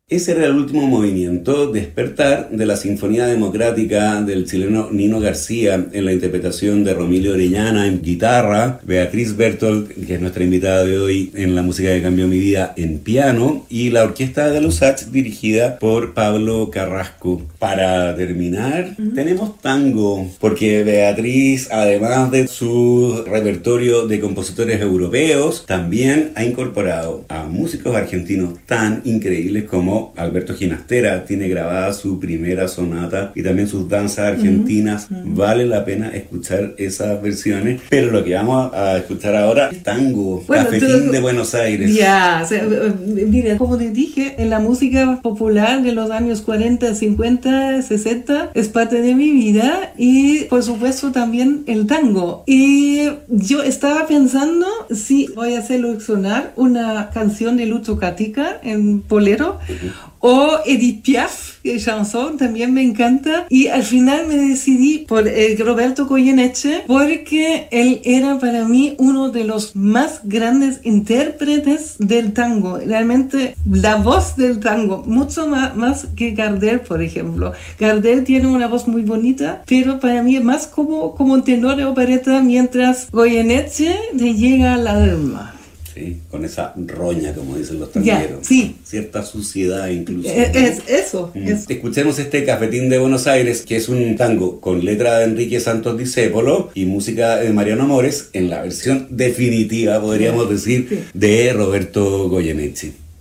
Ese era el último movimiento, Despertar, de la Sinfonía Democrática del chileno Nino García, en la interpretación de Romilio Orellana en guitarra, Beatriz Bertolt, que es nuestra invitada de hoy en La Música que Cambió Mi Vida, en piano, y la orquesta de los Sachs, dirigida por Pablo Carrasco. Para terminar, tenemos tango, porque Beatriz, además de su repertorio de compositores europeos, también ha incorporado a músicos argentinos tan increíbles como Alberto Ginastera. Tiene grabada su primera sonata y también sus danzas argentinas. Vale la pena escuchar esas versiones, pero lo que vamos a escuchar ahora es tango, bueno, Cafetín de Buenos Aires. Ya, o sea, mira, como te dije, en la música popular de los años 40, 50, 60 es parte de mi vida, y por supuesto también el tango. Y yo estaba pensando si voy a seleccionar una canción de Lucho Gatica en bolero, o Edith Piaf, chanson, también me encanta, y al final me decidí por Roberto Goyeneche, porque él era para mí uno de los más grandes intérpretes del tango, realmente la voz del tango, mucho más que Gardel, por ejemplo. Gardel tiene una voz muy bonita, pero para mí es más como un tenor de opereta, mientras Goyeneche le llega al alma. Sí, con esa roña, como dicen los tangueros. Sí. Cierta suciedad incluso. Es eso. Escuchemos este Cafetín de Buenos Aires, que es un tango con letra de Enrique Santos Discépolo y música de Mariano Mores, en la versión definitiva, podríamos decir, de Roberto Goyeneche.